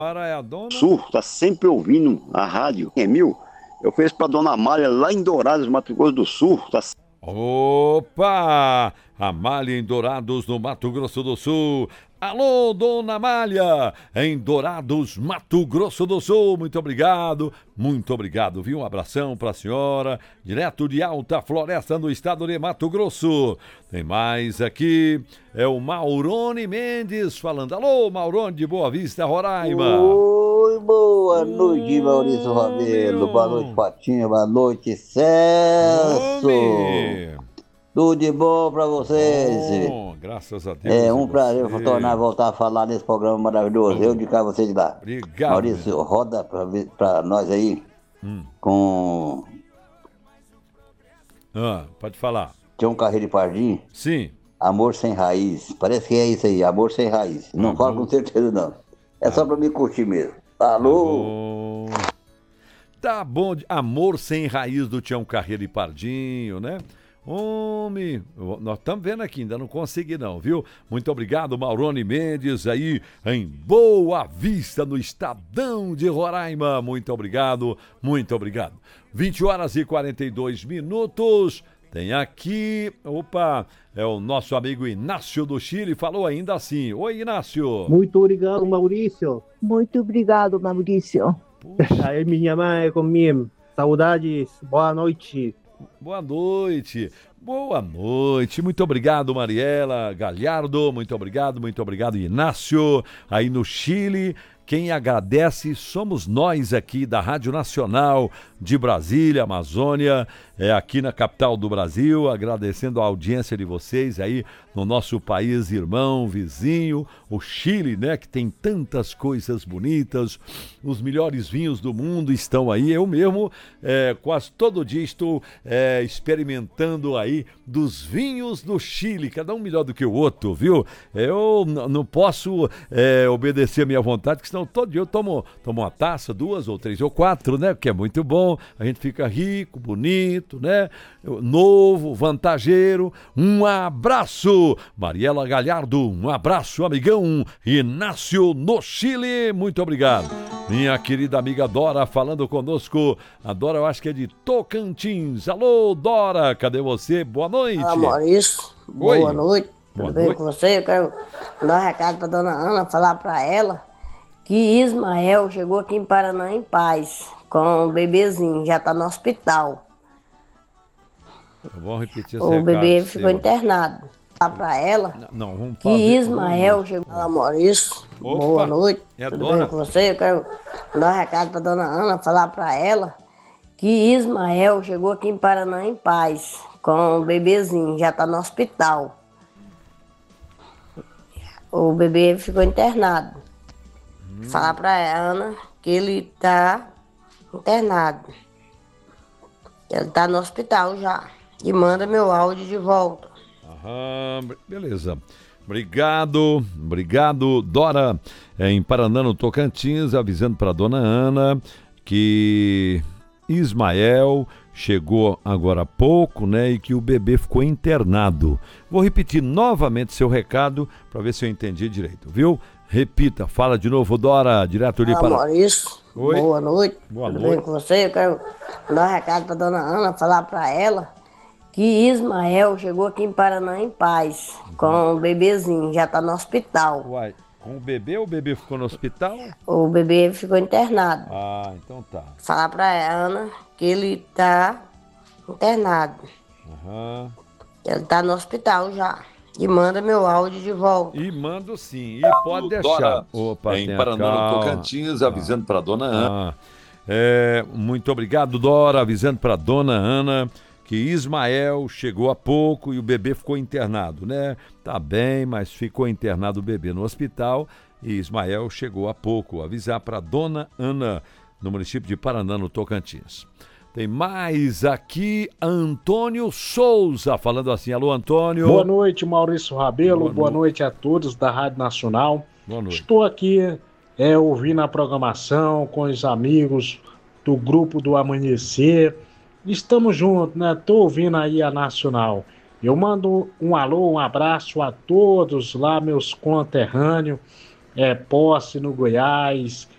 Para é a dona? Sul, tá sempre ouvindo a rádio. Emil, eu fiz pra dona Amália lá em Dourados, Mato Grosso do Sul. Tá... Opa! Amália em Dourados, no Mato Grosso do Sul. Alô, dona Amália, em Dourados, Mato Grosso do Sul. Muito obrigado, viu? Um abração pra senhora, direto de Alta Floresta, no estado de Mato Grosso. Tem mais aqui, é o Maurone Mendes falando. Alô, Maurone de Boa Vista, Roraima. Oi, boa noite, Maurício Rabelo. Boa noite, Patinha. Boa noite, Celso. Homem. Tudo de bom pra vocês. Bom, graças a Deus. É um prazer voltar a falar nesse programa maravilhoso. Eu de cá, você de lá. Obrigado. Maurício, roda pra nós aí com... Pode falar. Tem um carreiro de Pardim? Sim. Amor Sem Raiz. Parece que é isso aí, Amor Sem Raiz. Não falo com certeza, não. É só pra me curtir mesmo. Alô? Tá bom. Amor Sem Raiz do Tião Carreiro e Pardinho, né? Homem, nós estamos vendo aqui, ainda não consegui não, viu? Muito obrigado, Maurone Mendes, aí em Boa Vista, no Estadão de Roraima. Muito obrigado. 20h42. Tem aqui, é o nosso amigo Inácio do Chile, falou ainda assim. Oi, Inácio. Muito obrigado, Maurício. Muito obrigado, Maurício. Aí minha mãe é comigo. Saudades, boa noite. Boa noite. Muito obrigado, Mariela Galhardo. Muito obrigado, Inácio. Aí no Chile, quem agradece somos nós aqui da Rádio Nacional de Brasília, Amazônia, aqui na capital do Brasil, agradecendo a audiência de vocês aí no nosso país irmão, vizinho, o Chile, né, que tem tantas coisas bonitas, os melhores vinhos do mundo estão aí. Eu mesmo quase todo dia estou experimentando aí dos vinhos do Chile, cada um melhor do que o outro, viu? Eu não posso obedecer a minha vontade, porque senão todo dia eu tomo uma taça, 2 ou 3 ou 4, né? Que é muito bom, a gente fica rico, bonito, né? Novo, vantageiro. Um abraço, Mariela Galhardo, um abraço, amigão Inácio no Chile, muito obrigado. Minha querida amiga Dora falando conosco. A Dora, eu acho que é de Tocantins. Alô, Dora, cadê você? Boa noite. Olá, Maurício. Boa noite. Tudo bem com você? Eu quero dar um recado pra dona Ana, falar pra ela que Ismael chegou aqui em Paraná em paz, com o bebezinho, já tá no hospital. Vamos repetir esse O bebê ficou internado. Falar pra ela que Ismael chegou. Olá, Maurício. Boa noite. Tudo bem com você? Eu quero dar um recado pra dona Ana, falar pra ela que Ismael chegou aqui em Paraná em paz, com o bebezinho, já tá no hospital. O bebê ficou internado. Falar pra Ana que ele tá internado. Ele tá no hospital já. E manda meu áudio de volta. Beleza. Obrigado, Dora, em Paraná, no Tocantins, avisando pra dona Ana que Ismael chegou agora há pouco, né, e que o bebê ficou internado. Vou repetir novamente seu recado para ver se eu entendi direito, viu? Repita, fala de novo, Dora, direto ali para... Maurício, Oi. Boa noite. Boa Tudo noite. bem com você? Eu quero dar um recado para dona Ana, falar para ela que Ismael chegou aqui em Paraná em paz, com o bebezinho, já tá no hospital. Uai, com o bebê ou o bebê ficou no hospital? O bebê ficou internado. Ah, então tá. Falar pra Ana que ele tá internado. Ele tá no hospital já. E manda meu áudio de volta. E mando sim, e pode deixar. Dora, Opa, em Paraná, no Tocantins, avisando pra dona Ana. Muito obrigado, Dora, avisando pra dona Ana que Ismael chegou há pouco e o bebê ficou internado, né? Tá bem, mas ficou internado o bebê no hospital e Ismael chegou há pouco. Avisar para dona Ana, no município de Paraná, no Tocantins. Tem mais aqui, Antônio Souza, falando assim. Alô, Antônio. Boa noite, Maurício Rabelo. Boa noite a todos da Rádio Nacional. Boa noite. Estou aqui ouvindo a programação com os amigos do Grupo do Amanhecer. Estamos juntos, né? Estou ouvindo aí a Nacional. Eu mando um alô, um abraço a todos lá, meus conterrâneos, Posse no Goiás,